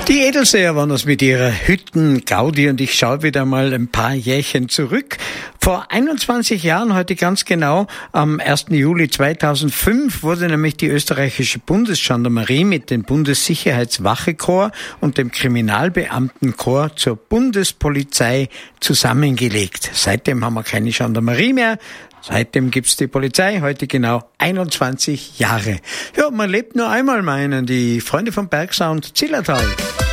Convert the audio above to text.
Die Edelseher waren das mit ihrer Hütten-Gaudi und ich schaue wieder mal ein paar Jährchen zurück. Vor 21 Jahren, heute ganz genau, am 1. Juli 2005 wurde nämlich die österreichische Bundesgendarmerie mit dem Bundessicherheitswachekorps und dem Kriminalbeamtenkorps zur Bundespolizei zusammengelegt. Seitdem haben wir keine Gendarmerie mehr. Seitdem gibt's die Polizei, heute genau 21 Jahre. Ja, man lebt nur einmal, meinen die Freunde vom Bergsound Zillertal.